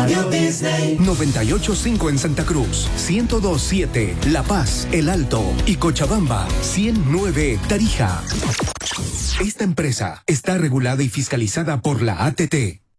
Radio Disney. 98.5 en Santa Cruz, 102.7 La Paz, El Alto y Cochabamba, 100.9 Tarija. Esta empresa está regulada y fiscalizada por la ATT.